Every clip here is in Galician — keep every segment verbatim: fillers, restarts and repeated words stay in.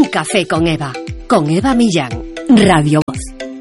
Un café con Eva, con Eva Millán, Radio Voz.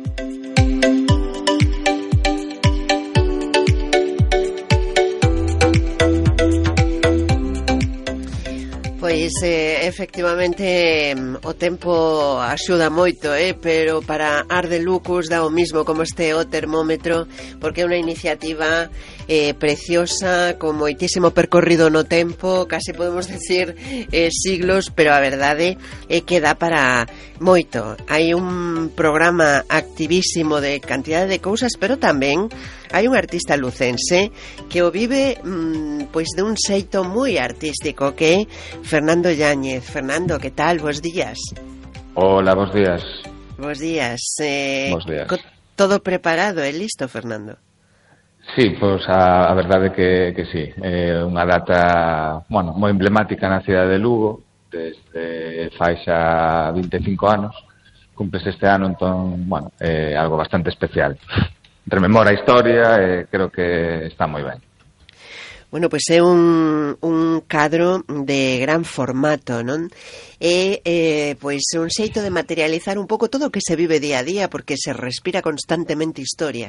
Pois, eh, efectivamente, o tempo axuda moito, eh? Pero para Arde Lucus dá o mismo como este o termómetro, porque é unha iniciativa eh, preciosa, con moitísimo percorrido no tempo, case podemos decir eh, siglos, pero a verdade é que dá para moito. Hai un programa activísimo de cantidade de cousas, pero tamén hai un artista lucense que o vive mmm, pois de un xeito moi artístico, que é Fernando Yáñez. Fernando, que tal? Bos días. Hola, bos días. Bos días. Eh, bos días. Todo preparado e listo, Fernando? Sí, pois a, a verdade que, que sí. É eh, unha data, bueno, moi emblemática na cidade de Lugo, desde fai xa vinte e cinco anos. Cumples este ano, entón, bueno, é eh, algo bastante especial. Rememora a historia e creo que está moi ben. Bueno, pois é un, un cadro de gran formato, non? É, eh, pois, un xeito de materializar un pouco todo o que se vive día a día, porque se respira constantemente historia.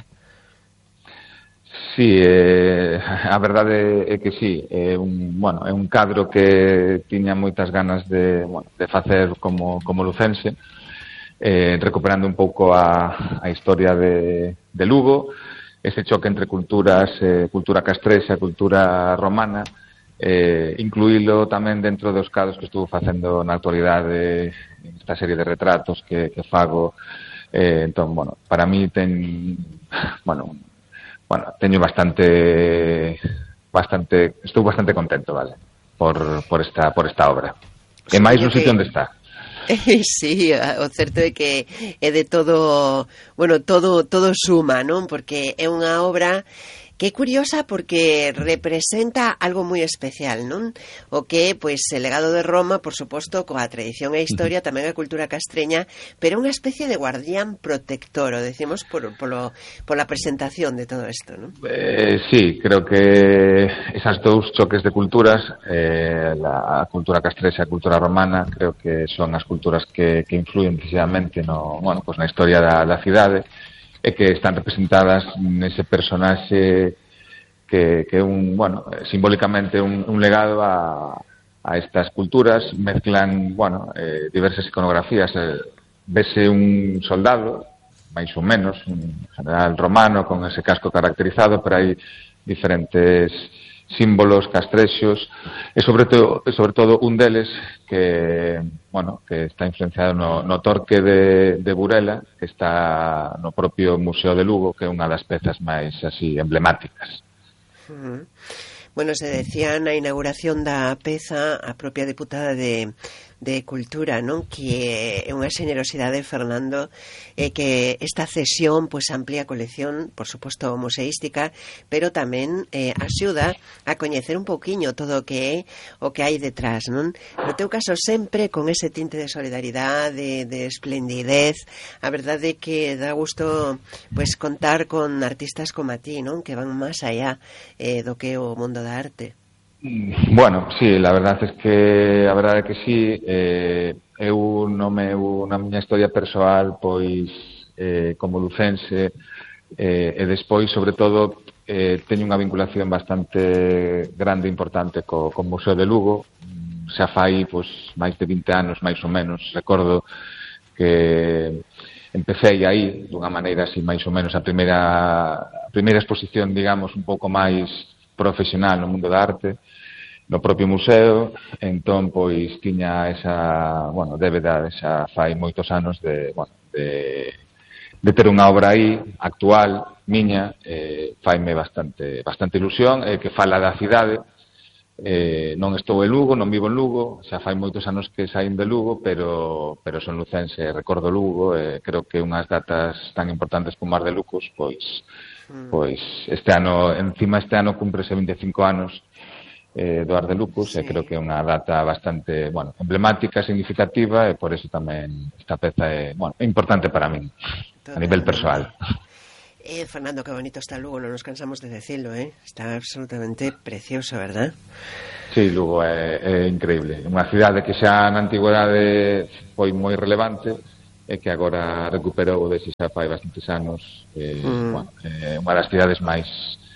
Sí, eh, a verdade é que sí, é un, bueno, é un cadro que tiña moitas ganas de, bueno, de facer como, como lucense, eh, recuperando un pouco a, a historia de, de Lugo, ese choque entre culturas, eh, cultura castrexa, cultura romana, eh, incluílo tamén dentro dos cadros que estuvo facendo na actualidade, esta serie de retratos que, que fago. Eh, entón, bueno, para mí ten, bueno, bueno, teño bastante, bastante, estou bastante contento, vale, por, por esta, por esta obra. E máis no sitio onde está. Sí, o certo é que é de todo, bueno, todo todo suma, non? Porque é unha obra que é curiosa porque representa algo moi especial, non? O que, pois, o legado de Roma, por suposto, coa tradición e historia, tamén a cultura castreña, pero unha especie de guardián protector, o decimos por, polo, pola presentación de todo isto, non? Eh, sí, creo que esas dous choques de culturas, eh, la cultura castrexa e a cultura romana, creo que son as culturas que, que influyen decisivamente no, bueno, pues na historia da, da cidade, e que están representadas nese personaxe que, que un, bueno, simbólicamente un, un legado a, a estas culturas. Mezclan, bueno, eh, diversas iconografías. Eh, vese un soldado, máis ou menos, un general romano con ese casco caracterizado, pero hai diferentes símbolos castrexos e sobre todo, sobre todo un deles que, bueno, que está influenciado no, no torque de, de Burela, que está no propio Museo de Lugo, que é unha das pezas máis así emblemáticas. Uh-huh. Bueno, se decía na inauguración da peza a propia deputada de, de Cultura, non? Que é unha xenerosidade, Fernando, é que esta cesión pois amplía a colección, por suposto, museística, pero tamén eh, axuda a coñecer un pouquiño todo o que é o que hai detrás, non? No teu caso, sempre con ese tinte de solidaridade, de, de esplendidez. A verdade é que dá gusto pois contar con artistas como a ti, non? Que van máis allá eh, do que o mundo da arte. Bueno, sí, la verdade é que a verdade é que sí, eh, eu no meu, na miña historia persoal, pois eh, como lucense, eh, e despois, sobre todo, eh, teño unha vinculación bastante grande e importante co, co Museo de Lugo. Xa fai pois máis de vinte anos, máis ou menos. Recordo que empecé aí dunha maneira así máis ou menos a primeira a primeira exposición, digamos, un pouco máis profesional no mundo da arte, no propio museo. Entón, pois, tiña esa, bueno, débeda, esa fai moitos anos de, bueno, de, de ter unha obra aí, actual, miña, eh, faime bastante, bastante ilusión, eh, que fala da cidade. Eh, non estou en Lugo, non vivo en Lugo, xa fai moitos anos que saín de Lugo, pero, pero son lucense, recordo Lugo, e eh, creo que unhas datas tan importantes como Arde Lucus, pois, pois este ano, encima este ano cúmprese vinte e cinco anos eh, do Arde Lucus, sí. E creo que é unha data bastante, bueno, emblemática, significativa, e por eso tamén esta peza é, bueno, importante para min, a nivel persoal. Eh, Fernando, qué bonito está Lugo, non nos cansamos de decirlo, eh? Está absolutamente precioso, verdad? Sí, Lugo é, é increíble. Unha cidade que xa na antigüedade foi moi relevante e que agora recuperou desde xa fai bastantes anos. Eh, mm. bueno, é unha das cidades máis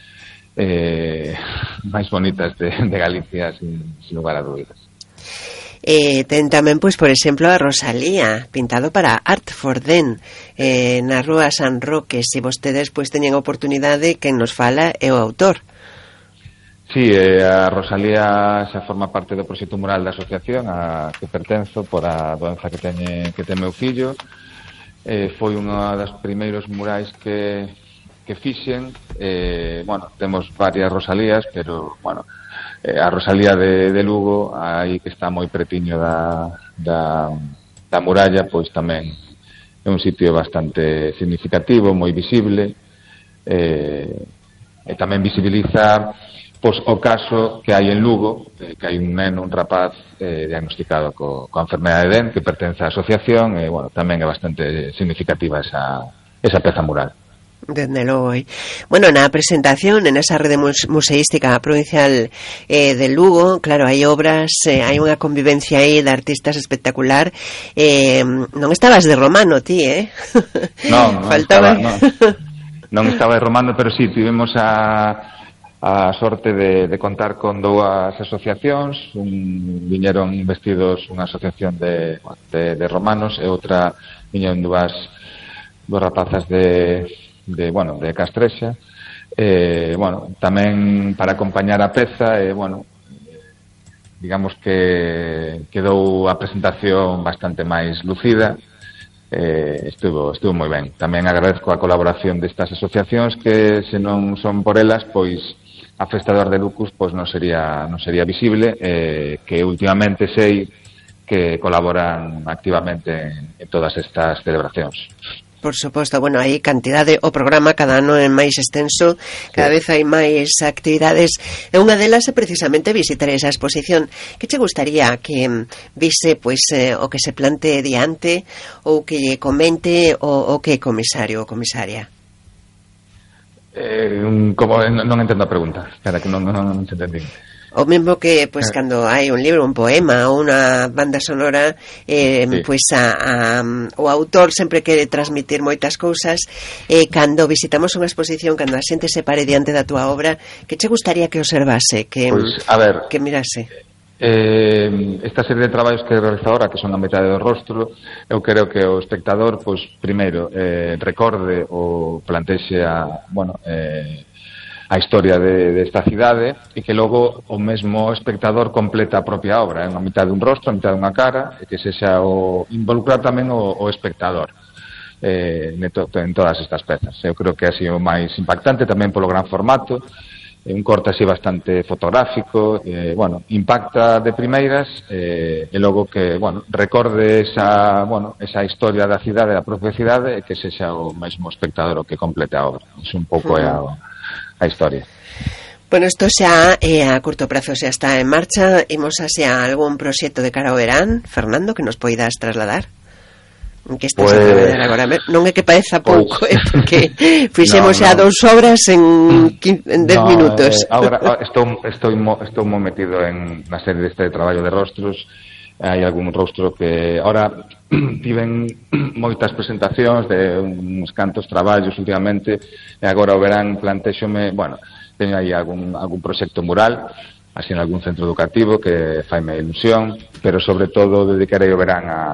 eh, máis bonitas de, de Galicia, sin, sin lugar a dúbidas. Eh, ten tamén, pois, por exemplo, a Rosalía, pintado para Art for Den, eh, na Rúa San Roque. Se vostedes, pois, teñen oportunidade, quen nos fala é o autor. Sí, eh, a Rosalía xa forma parte do proxecto mural da asociación a que pertenzo por a doenza que teñe, que ten meu fillo. Eh, foi unha das primeiros murais que, que fixen. Eh, bueno, temos varias Rosalías, pero, bueno, Eh, a Rosalía de, de Lugo, aí que está moi pretiño da, da, da muralla, pois tamén é un sitio bastante significativo, moi visible, eh, e tamén visibiliza pois, o caso que hai en Lugo, eh, que hai un neno, un rapaz eh, diagnosticado co, coa enfermedade de D E N, que pertence á asociación, e bueno, tamén é bastante significativa esa, esa peza mural. Desde logo, eh. Bueno, na presentación en esa rede museística provincial eh, de Lugo, claro, hai obras, eh, hai unha convivencia aí de artistas espectacular. Eh, non estabas de romano ti, eh? Non, non Faltaba... estaba, non, non estaba de romano, pero sí, tivemos a a sorte de, de contar con dúas asociacións. Un, viñeron vestidos unha asociación de, de, de romanos e outra viñeron dúas dúas rapazas de de, bueno, de Castrexa, eh, bueno, tamén para acompañar a peza, e, eh, bueno, digamos que quedou a presentación bastante máis lucida, eh, estuvo, estuvo moi ben. Tamén agradezco a colaboración destas asociacións que, se non son por elas, pois a Festa do Arte de Lucus pois non sería, non sería visible, eh, que últimamente sei que colaboran activamente en, en todas estas celebracións. Por suposto, bueno, hai cantidade, o programa cada ano é máis extenso, cada vez hai máis actividades, e unha delas é precisamente visitar esa exposición. Que che gustaría que vise, pois, eh, o que se plante diante, ou que comente o, o que comisario ou comisaria? Eh, como, non entendo a pregunta, espera, que non, non, non entendí. O mesmo que, pois, cando hai un libro, un poema ou unha banda sonora, eh, sí. pois a, a, o autor sempre quere transmitir moitas cousas, e eh, cando visitamos unha exposición, cando a xente se pare diante da túa obra, que che gustaría que observase, que, pois, a ver, que mirase? Eh, esta serie de traballos que realiza ahora, que son a metade do rostro, eu creo que o espectador, pois, primeiro, eh, recorde ou plantexe a, bueno, eh, a historia de, de esta cidade, e que logo o mesmo espectador completa a propia obra, é unha mitad dun rostro, a mitad dunha cara, e que sexa o involucrar tamén o, o espectador eh, en todas estas pezas. Eu creo que ha sido o máis impactante, tamén polo gran formato, un corte así bastante fotográfico, eh, bueno, impacta de primeiras, eh, e logo que, bueno, recorde esa, bueno, esa historia da cidade, da propia cidade, e que sexa o mesmo espectador o que complete a obra. É un pouco uh-huh. a a historia. Bueno, isto xa eh, a curto prazo xa está en marcha. Imos hacia algún proxecto de cara ao verán, Fernando, que nos poidas trasladar? Que estes pues, a traballar agora? Non é que pareza pouco, pues, eh, porque fixemos no, xa no. dous obras en, en dez no, minutos. Eh, agora estou, estou, estou mo metido en na serie deste traballo de rostros. Hai algún rostro que ahora tiven moitas presentacións de uns cantos traballos últimamente, e agora o verán plantexome, bueno, teño aí algún, algún proxecto mural, así en algún centro educativo que faime ilusión, pero sobre todo dedicarei o verán a,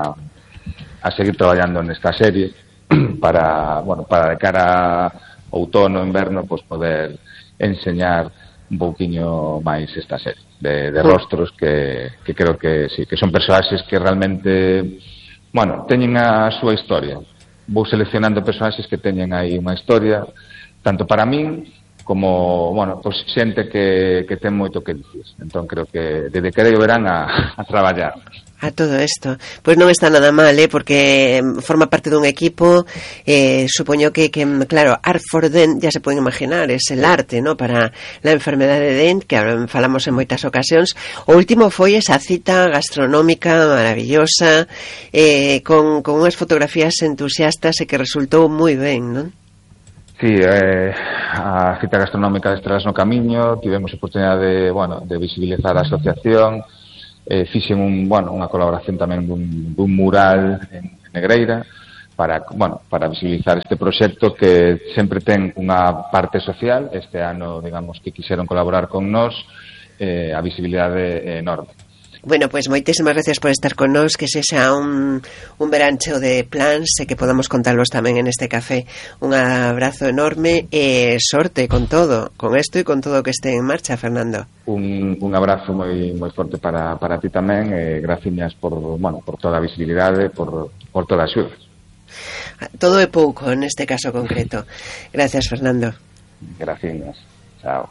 a seguir traballando nesta serie para, bueno, para de cara a outono, inverno, pues poder enseñar un pouquiño máis esta serie de, de rostros que, que creo que sí, que son personaxes que realmente, bueno, teñen a súa historia. Vou seleccionando personaxes que teñen aí unha historia, tanto para min como, bueno, pues xente que, que ten moito que dicir. Entón creo que dedicarei o verán a, a traballar a todo isto. Pois non está nada mal, eh, porque forma parte dun equipo, eh, supoño que, que, claro, Art for D E N, ya se poden imaginar, es el arte, ¿no?, para la enfermedade de D E N, que falamos en moitas ocasións. O último foi esa cita gastronómica maravillosa, eh, con, con unhas fotografías entusiastas e que resultou moi ben, non? Sí, eh, a cita gastronómica de Estrelas no Camiño, tivemos a oportunidade de, bueno, de visibilizar a asociación, eh, fixen un, bueno, unha colaboración tamén dun, dun mural en Negreira para, bueno, para visibilizar este proxecto que sempre ten unha parte social. Este ano, digamos, que quixeron colaborar con nós, eh, a visibilidade é enorme. Bueno, pues moitísimas gracias por estar con nós, que sexa un, un verancho de plans e que podamos contarlos tamén en este café. Un abrazo enorme e sorte con todo, con isto e con todo que este en marcha, Fernando. Un, un abrazo moi moi forte para, para ti tamén, e graciñas por, bueno, por toda a visibilidade, por, por toda a axuda. Todo é pouco neste caso concreto. Gracias, Fernando. Graciñas. Chao.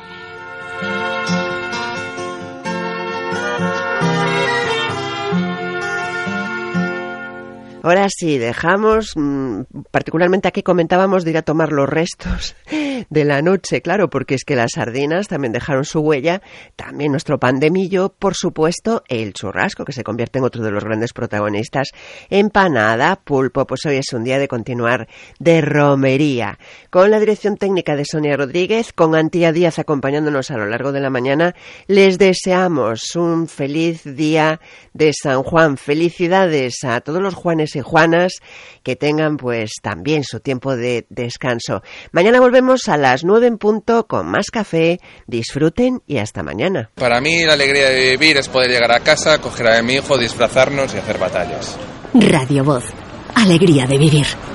Ahora sí, dejamos, particularmente aquí comentábamos de ir a tomar los restos de la noche, claro, porque es que las sardinas también dejaron su huella, también nuestro pan de millo, por supuesto, el churrasco, que se convierte en otro de los grandes protagonistas, empanada, pulpo. Pues hoy es un día de continuar de romería, con la dirección técnica de Sonia Rodríguez, con Antía Díaz acompañándonos a lo largo de la mañana. Les deseamos un feliz día de San Juan. Felicidades a todos los Juanes y Juanas, que tengan pues también su tiempo de descanso. Mañana volvemos a las nueve en punto con más café. Disfruten y hasta mañana. Para mí la alegría de vivir es poder llegar a casa, coger a mi hijo, disfrazarnos y hacer batallas. Radio Voz. Alegría de vivir.